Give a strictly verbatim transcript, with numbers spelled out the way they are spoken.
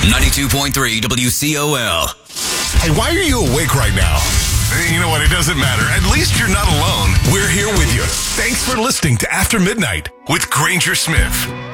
ninety-two point three W C O L. Hey, why are you awake right now? You know what? It doesn't matter. At least you're not alone. We're here with you. Thanks for listening to After Midnight with Granger Smith.